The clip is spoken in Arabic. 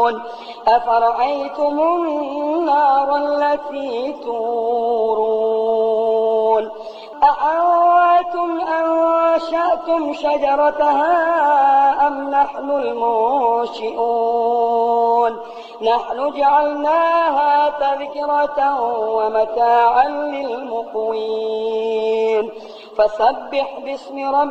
أفرأيتم النار التي تورون أأنتم أنشأتم شجرتها أم نحن المنشئون نحن جعلناها تذكرة ومتاعا للمقوين فسبح باسم ربك